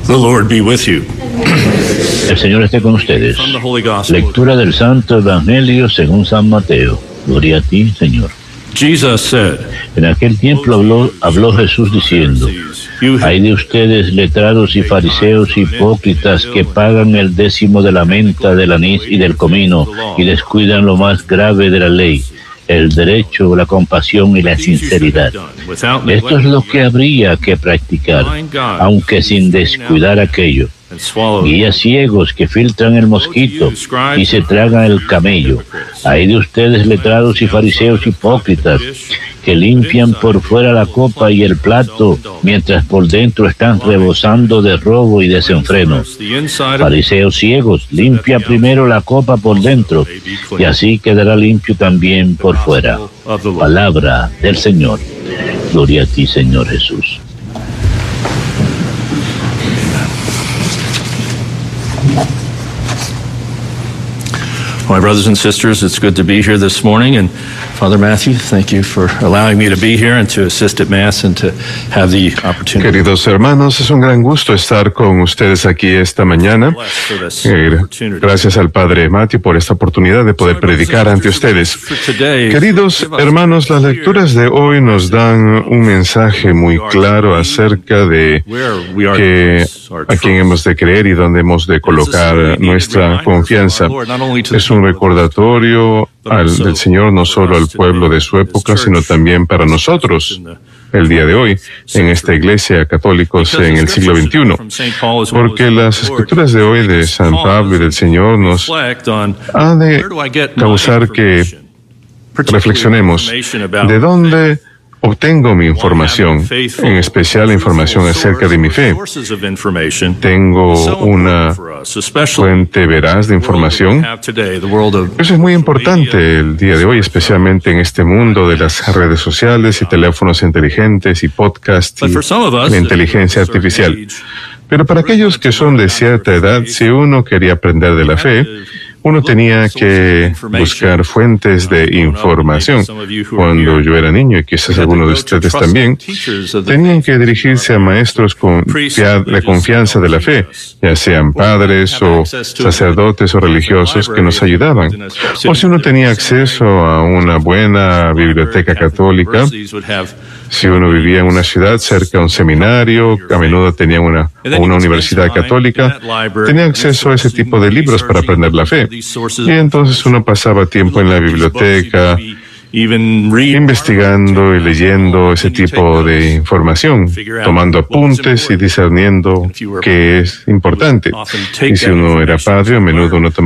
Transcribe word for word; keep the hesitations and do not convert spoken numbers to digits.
The Lord be with you. El Señor esté con ustedes. Lectura del Santo Evangelio según San Mateo. Gloria a ti, Señor. Jesus said, En aquel tiempo habló, habló Jesús diciendo: Hay de ustedes, letrados y fariseos hipócritas, que pagan el décimo de la menta, del anís y del comino, y descuidan lo más grave de la ley, el derecho, la compasión y la sinceridad. Esto es lo que habría que practicar, aunque sin descuidar aquello. Guías ciegos que filtran el mosquito y se tragan el camello. Hay de ustedes, letrados y fariseos hipócritas, que limpian por fuera la copa y el plato, mientras por dentro están rebosando de robo y desenfreno. Fariseos ciegos, limpia primero la copa por dentro, y así quedará limpio también por fuera. Palabra del Señor. Gloria a ti, Señor Jesús. My brothers and sisters, it's good to be here this morning, and Father Matthew, thank you for allowing me to be here and to assist at Mass and to have the opportunity. Queridos hermanos, es un gran gusto estar con ustedes aquí esta mañana. Eh, gracias al Padre Matthew por esta oportunidad de poder predicar ante ustedes. Queridos hermanos, las lecturas de hoy nos dan un mensaje muy claro acerca de que a quién hemos de creer y dónde hemos de colocar nuestra confianza. Es un recordatorio al, del Señor no solo al pueblo de su época, sino también para nosotros el día de hoy en esta iglesia católicos en el siglo veintiuno, porque las escrituras de hoy de San Pablo y del Señor nos ha de causar que reflexionemos de dónde obtengo mi información, en especial la información acerca de mi fe. Tengo una fuente veraz de información. Eso es muy importante el día de hoy, especialmente en este mundo de las redes sociales y teléfonos inteligentes y podcasts y la inteligencia artificial. Pero para aquellos que son de cierta edad, si uno quería aprender de la fe, uno tenía que buscar fuentes de información. Cuando yo era niño, y quizás algunos de ustedes también, tenían que dirigirse a maestros con de confianza de la fe, ya sean padres o sacerdotes o religiosos que nos ayudaban. O si uno tenía acceso a una buena biblioteca católica, si uno vivía en una ciudad cerca de un seminario, a menudo tenía una, o una universidad católica, tenía acceso a ese tipo de libros para aprender la fe. Y entonces uno pasaba tiempo en la biblioteca, investigando y leyendo ese tipo de información, tomando apuntes y discerniendo qué es importante. Y si uno era padre, a menudo uno tomaba